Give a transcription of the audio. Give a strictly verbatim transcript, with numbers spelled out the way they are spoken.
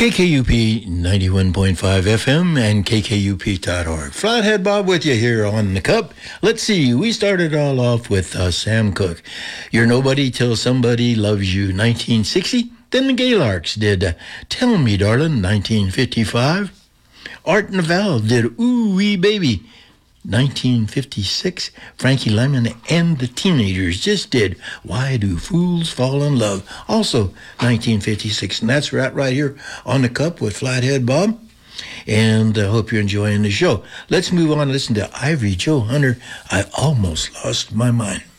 K K U P ninety-one point five F M and K K U P dot org. Flathead Bob with you here on the Cup. Let's see, we started all off with uh, Sam Cooke. You're Nobody Till Somebody Loves You, nineteen sixty. Then the Gaylarks did uh, Tell Me Darling, nineteen fifty-five. Art Novell did Ooh Wee Baby, nineteen fifty-six. Frankie Lyman and the Teenagers just did Why Do Fools Fall in Love, also nineteen fifty-six. And that's right right here on the Cup with Flathead Bob. And I hope you're enjoying the show. Let's move on and listen to Ivy Jo Hunter, I Almost Lost My Mind.